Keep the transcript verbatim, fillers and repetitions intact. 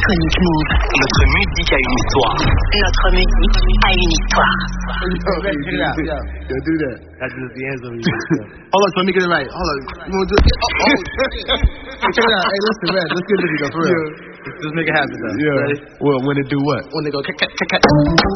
chronique Move. Notre musique a une histoire. Notre musique a une histoire. Okay, do that. Yeah. Yeah, do that. That's just the answer. Hold on, so let me get it right. Hold on. You want to do it? Oh, oh. Hey, check it out. Hey, listen, man. Let's get this though, for real. Just make it happen, though. Yeah. Ready? Well, when it do what? When they go, cat, cat, cat, cat.